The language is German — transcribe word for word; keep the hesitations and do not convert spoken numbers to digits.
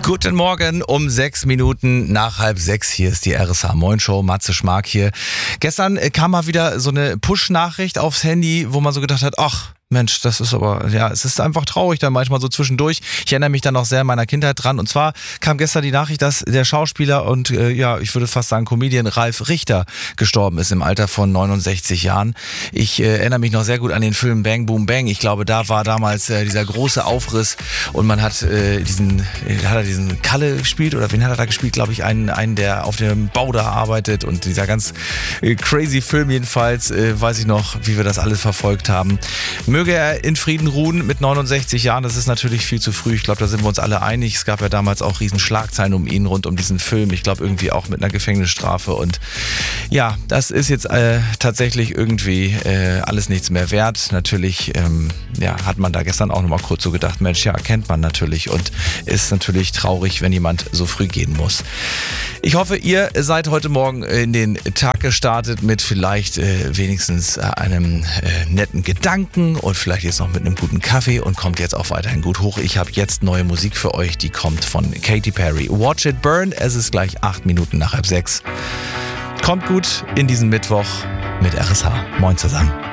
Guten Morgen, um sechs Minuten nach halb sechs. Hier ist die R S H Moin Show. Matze Schmark hier. Gestern kam mal wieder so eine Push-Nachricht aufs Handy, wo man so gedacht hat, ach, Mensch, das ist aber, ja, es ist einfach traurig dann manchmal so zwischendurch. Ich erinnere mich dann noch sehr an meiner Kindheit dran. Und zwar kam gestern die Nachricht, dass der Schauspieler und, äh, ja, ich würde fast sagen Comedian Ralf Richter gestorben ist im Alter von neunundsechzig Jahren. Ich äh, erinnere mich noch sehr gut an den Film Bang Boom Bang. Ich glaube, da war damals äh, dieser große Aufriss und man hat äh, diesen, äh, hat er diesen Kalle gespielt oder wen hat er da gespielt? Glaube ich, einen, einen, der auf dem Bau da arbeitet und dieser ganz äh, crazy Film jedenfalls, äh, weiß ich noch, wie wir das alles verfolgt haben. Möge er in Frieden ruhen mit neunundsechzig Jahren, das ist natürlich viel zu früh. Ich glaube, da sind wir uns alle einig. Es gab ja damals auch riesen Schlagzeilen um ihn rund um diesen Film. Ich glaube, irgendwie auch mit einer Gefängnisstrafe. Und ja, das ist jetzt äh, tatsächlich irgendwie äh, alles nichts mehr wert. Natürlich ähm, ja, hat man da gestern auch nochmal kurz so gedacht, Mensch, ja, kennt man natürlich und ist natürlich traurig, wenn jemand so früh gehen muss. Ich hoffe, ihr seid heute Morgen in den Tag gestartet mit vielleicht äh, wenigstens äh, einem äh, netten Gedanken und vielleicht jetzt noch mit einem guten Kaffee und kommt jetzt auch weiterhin gut hoch. Ich habe jetzt neue Musik für euch, die kommt von Katy Perry. Watch It Burn, es ist gleich acht Minuten nach halb sechs. Kommt gut in diesen Mittwoch mit R S H. Moin zusammen.